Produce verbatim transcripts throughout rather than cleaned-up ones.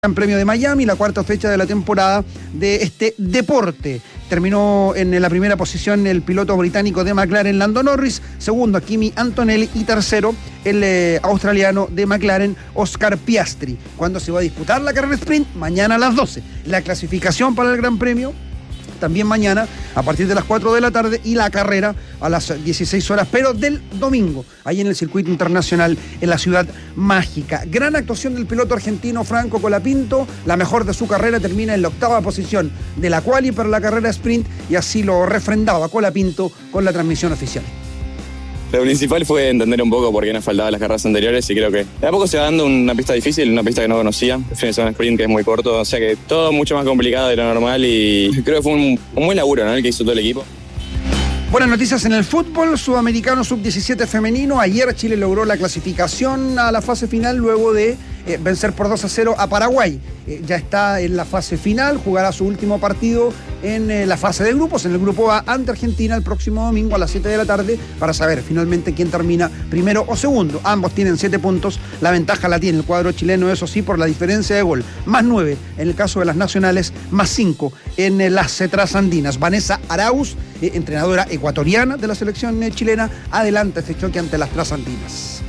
Gran Premio de Miami, la cuarta fecha de la temporada de este deporte. Terminó en la primera posición el piloto británico de McLaren, Lando Norris, segundo Kimi Antonelli y tercero el eh, australiano de McLaren, Oscar Piastri. ¿Cuándo se va a disputar la carrera sprint? Mañana a las doce. La clasificación para el Gran Premio también mañana a partir de las cuatro de la tarde y la carrera a las dieciséis horas, pero del domingo, ahí en el circuito internacional en la Ciudad Mágica. Gran actuación del piloto argentino Franco Colapinto, la mejor de su carrera, termina en la octava posición de la quali para la carrera sprint y así lo refrendaba Colapinto con la transmisión oficial. Lo principal fue entender un poco por qué nos faltaban las carreras anteriores y creo que de a poco se va dando una pista difícil, una pista que no conocía, el fin de semana sprint que es muy corto, o sea que todo mucho más complicado de lo normal y creo que fue un, un buen laburo, ¿no?, el que hizo todo el equipo. Buenas noticias en el fútbol sudamericano sub diecisiete femenino. Ayer Chile logró la clasificación a la fase final luego de eh, vencer por dos a cero a Paraguay. Eh, ya está en la fase final, jugará su último partido en eh, la fase de grupos, en el grupo A, ante Argentina el próximo domingo a las siete de la tarde para saber finalmente quién termina primero o segundo. Ambos tienen siete puntos, la ventaja la tiene el cuadro chileno, eso sí, por la diferencia de gol. Más nueve en el caso de las nacionales, más cinco en eh, las trasandinas. Vanessa Arauz, eh, entrenadora ecuatoriana de la selección eh, chilena, adelanta este choque ante las trasandinas.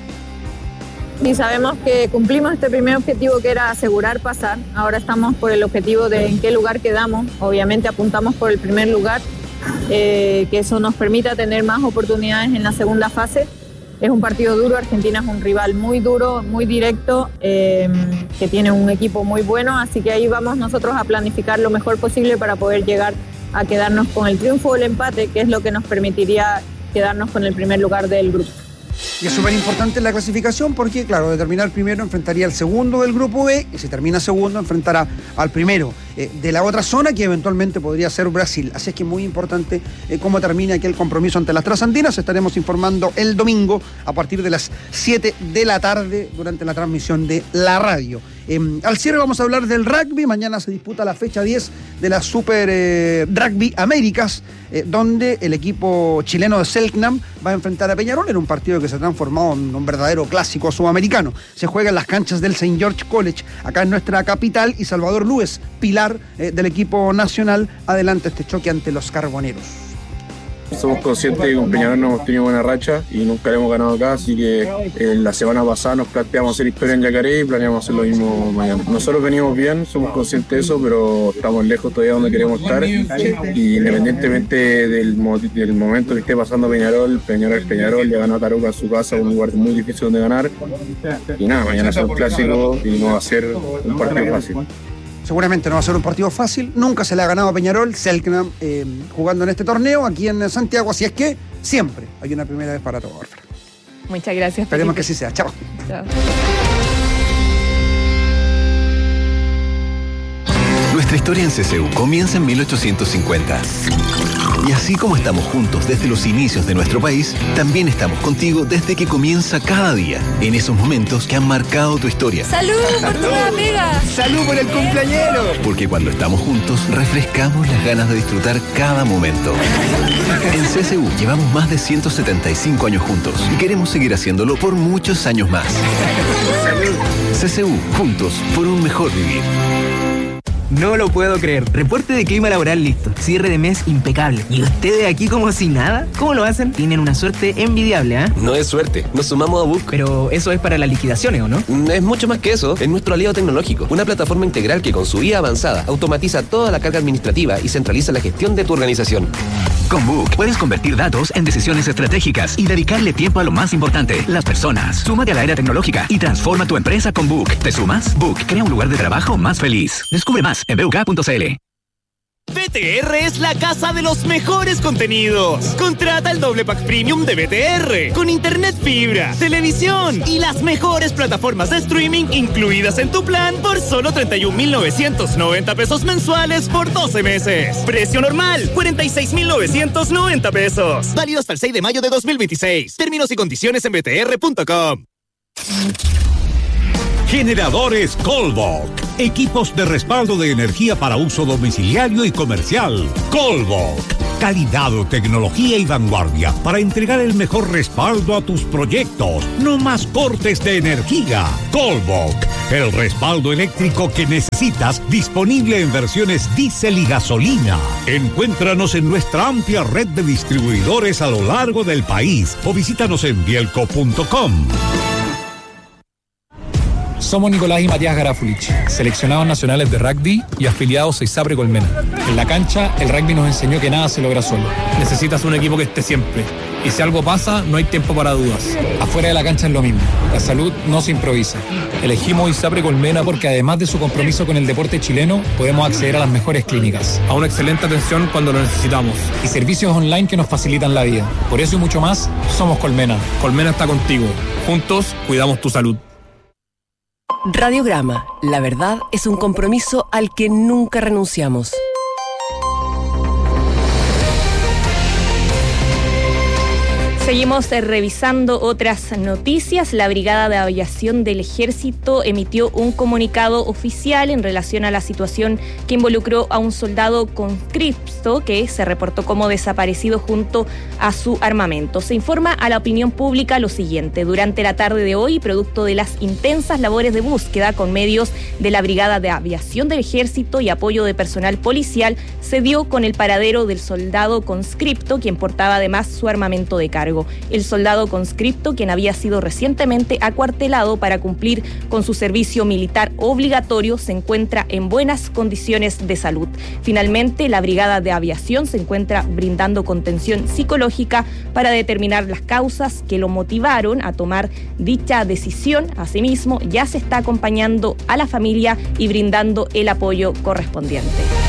Y sabemos que cumplimos este primer objetivo que era asegurar pasar. Ahora estamos por el objetivo de en qué lugar quedamos. Obviamente apuntamos por el primer lugar, eh, que eso nos permita tener más oportunidades en la segunda fase. Es un partido duro, Argentina es un rival muy duro, muy directo, eh, que tiene un equipo muy bueno, así que ahí vamos nosotros a planificar lo mejor posible para poder llegar a quedarnos con el triunfo o el empate, que es lo que nos permitiría quedarnos con el primer lugar del grupo. Y es súper importante la clasificación porque, claro, de terminar primero enfrentaría al segundo del grupo B y si termina segundo enfrentará al primero eh, de la otra zona, que eventualmente podría ser Brasil. Así es que es muy importante eh, cómo termina aquel compromiso ante las trasandinas. Estaremos informando el domingo a partir de las siete de la tarde durante la transmisión de la radio. Eh, al cierre vamos a hablar del rugby. Mañana se disputa la fecha diez de la Super eh, Rugby Américas, eh, donde el equipo chileno de Selknam va a enfrentar a Peñarol en un partido que se ha transformado en un verdadero clásico sudamericano. Se juega en las canchas del Saint George College, acá en nuestra capital, y Salvador Lúez, pilar eh, del equipo nacional, adelanta este choque ante los carboneros. Somos conscientes que con Peñarol no hemos tenido buena racha y nunca le hemos ganado acá, así que eh, la semana pasada nos planteamos hacer historia en Yacaré y planeamos hacer lo mismo mañana. Nosotros venimos bien, somos conscientes de eso, pero estamos lejos todavía donde queremos estar y independientemente del, del momento que esté pasando Peñarol, Peñarol es Peñarol, le ganó a Tarouca en su casa, un lugar muy difícil donde ganar y nada, mañana es un clásico y no va a ser un partido fácil. Seguramente no va a ser un partido fácil, nunca se le ha ganado a Peñarol, Selknam, eh, jugando en este torneo aquí en Santiago, así es que siempre hay una primera vez para todo. Muchas gracias. Esperemos que así sea. Chao. Chao. Nuestra historia en C C U comienza en mil ochocientos cincuenta. Y así como estamos juntos desde los inicios de nuestro país, también estamos contigo desde que comienza cada día, en esos momentos que han marcado tu historia. ¡Salud por tu amiga! ¡Salud por el cumpleañero! Porque cuando estamos juntos, refrescamos las ganas de disfrutar cada momento. En C C U llevamos más de ciento setenta y cinco años juntos y queremos seguir haciéndolo por muchos años más. ¡Salud! C C U, juntos por un mejor vivir. No lo puedo creer. Reporte de clima laboral listo. Cierre de mes impecable. ¿Y ustedes aquí como si nada? ¿Cómo lo hacen? Tienen una suerte envidiable, ¿eh? No es suerte. Nos sumamos a Book. Pero eso es para las liquidaciones, ¿o no? Es mucho más que eso. Es nuestro aliado tecnológico. Una plataforma integral que con su I A avanzada automatiza toda la carga administrativa y centraliza la gestión de tu organización. Con Book puedes convertir datos en decisiones estratégicas y dedicarle tiempo a lo más importante, las personas. Súmate a la era tecnológica y transforma tu empresa con Book. ¿Te sumas? Book crea un lugar de trabajo más feliz. Descubre más en b u k punto c l. B T R es la casa de los mejores contenidos. Contrata el doble pack premium de B T R con internet fibra, televisión y las mejores plataformas de streaming incluidas en tu plan por solo treinta y un mil novecientos noventa pesos mensuales por doce meses. Precio normal, cuarenta y seis mil novecientos noventa pesos. Válido hasta el seis de mayo de dos mil veintiséis. Términos y condiciones en b t r punto com. Generadores Colbok. Equipos de respaldo de energía para uso domiciliario y comercial. Colbok. Calidad, tecnología y vanguardia para entregar el mejor respaldo a tus proyectos. No más cortes de energía. Colbok. El respaldo eléctrico que necesitas, disponible en versiones diésel y gasolina. Encuéntranos en nuestra amplia red de distribuidores a lo largo del país o visítanos en bielco punto com. Somos Nicolás y Matías Garafulich, seleccionados nacionales de rugby y afiliados a ISAPRE Colmena. En la cancha, el rugby nos enseñó que nada se logra solo. Necesitas un equipo que esté siempre. Y si algo pasa, no hay tiempo para dudas. Afuera de la cancha es lo mismo. La salud no se improvisa. Elegimos ISAPRE Colmena porque además de su compromiso con el deporte chileno, podemos acceder a las mejores clínicas, a una excelente atención cuando lo necesitamos y servicios online que nos facilitan la vida. Por eso y mucho más, somos Colmena. Colmena está contigo. Juntos, cuidamos tu salud. Radiograma, la verdad es un compromiso al que nunca renunciamos. Seguimos eh, revisando otras noticias. La Brigada de Aviación del Ejército emitió un comunicado oficial en relación a la situación que involucró a un soldado conscripto que se reportó como desaparecido junto a su armamento. Se informa a la opinión pública lo siguiente. Durante la tarde de hoy, producto de las intensas labores de búsqueda con medios de la Brigada de Aviación del Ejército y apoyo de personal policial, se dio con el paradero del soldado conscripto, quien portaba además su armamento de cargo. El soldado conscripto, quien había sido recientemente acuartelado para cumplir con su servicio militar obligatorio, se encuentra en buenas condiciones de salud. Finalmente, la Brigada de Aviación se encuentra brindando contención psicológica para determinar las causas que lo motivaron a tomar dicha decisión. Asimismo, ya se está acompañando a la familia y brindando el apoyo correspondiente.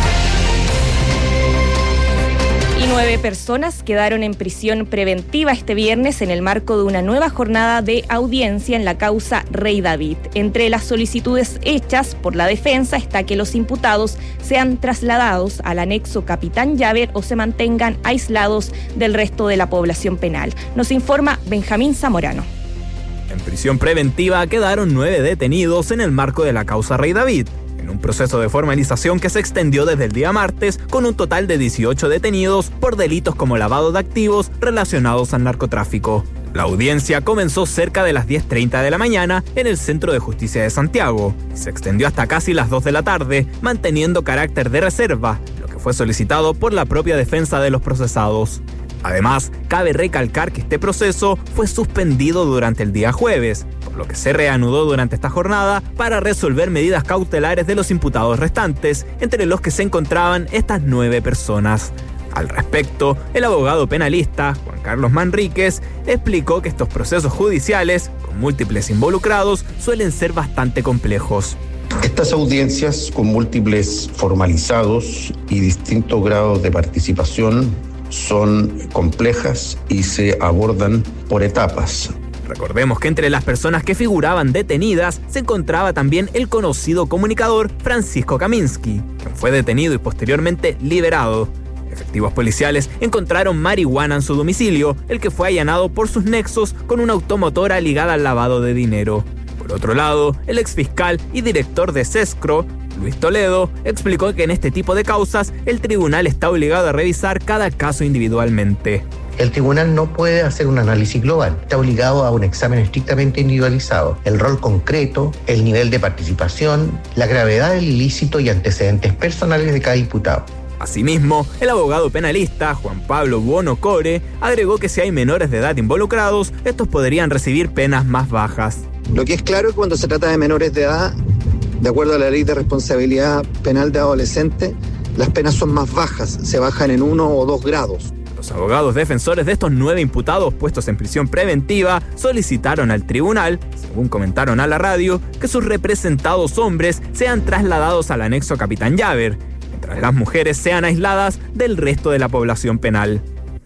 Y nueve personas quedaron en prisión preventiva este viernes en el marco de una nueva jornada de audiencia en la causa Rey David. Entre las solicitudes hechas por la defensa está que los imputados sean trasladados al anexo Capitán Llaver o se mantengan aislados del resto de la población penal. Nos informa Benjamín Zamorano. En prisión preventiva quedaron nueve detenidos en el marco de la causa Rey David, en un proceso de formalización que se extendió desde el día martes con un total de dieciocho detenidos por delitos como lavado de activos relacionados al narcotráfico. La audiencia comenzó cerca de las diez treinta de la mañana en el Centro de Justicia de Santiago y se extendió hasta casi las dos de la tarde, manteniendo carácter de reserva, lo que fue solicitado por la propia defensa de los procesados. Además, cabe recalcar que este proceso fue suspendido durante el día jueves, por lo que se reanudó durante esta jornada para resolver medidas cautelares de los imputados restantes, entre los que se encontraban estas nueve personas. Al respecto, el abogado penalista, Juan Carlos Manríquez, explicó que estos procesos judiciales, con múltiples involucrados, suelen ser bastante complejos. Estas audiencias, con múltiples formalizados y distintos grados de participación, son complejas y se abordan por etapas. Recordemos que entre las personas que figuraban detenidas se encontraba también el conocido comunicador Francisco Kaminsky, quien fue detenido y posteriormente liberado. Efectivos policiales encontraron marihuana en su domicilio, el que fue allanado por sus nexos con una automotora ligada al lavado de dinero. Por otro lado, el exfiscal y director de SESCRO, Luis Toledo, explicó que en este tipo de causas el tribunal está obligado a revisar cada caso individualmente. El tribunal no puede hacer un análisis global, está obligado a un examen estrictamente individualizado. El rol concreto, el nivel de participación, la gravedad del ilícito y antecedentes personales de cada imputado. Asimismo, el abogado penalista Juan Pablo Buono Core agregó que si hay menores de edad involucrados, estos podrían recibir penas más bajas. Lo que es claro es que cuando se trata de menores de edad, de acuerdo a la ley de responsabilidad penal de adolescentes, las penas son más bajas, se bajan en uno o dos grados. Los abogados defensores de estos nueve imputados puestos en prisión preventiva solicitaron al tribunal, según comentaron a la radio, que sus representados hombres sean trasladados al anexo Capitán Llaver, mientras las mujeres sean aisladas del resto de la población penal.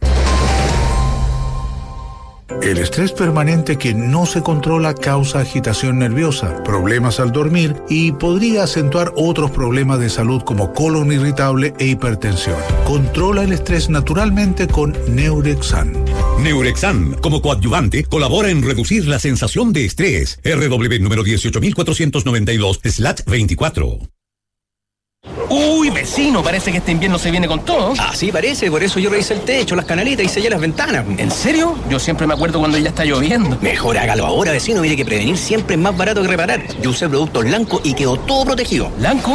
El estrés permanente que no se controla causa agitación nerviosa, problemas al dormir y podría acentuar otros problemas de salud como colon irritable e hipertensión. Controla el estrés naturalmente con Neurexan. Neurexan, como coadyuvante, colabora en reducir la sensación de estrés. R W número dieciocho mil cuatrocientos noventa y dos slash veinticuatro. Uy, vecino, parece que este invierno se viene con todo. Ah, sí, parece, por eso yo revisé el techo, las canaletas y sellé las ventanas. ¿En serio? Yo siempre me acuerdo cuando ya está lloviendo. Mejor hágalo ahora, vecino, mire que prevenir siempre es más barato que reparar. Yo usé productos Lanco y quedó todo protegido. ¿Lanco?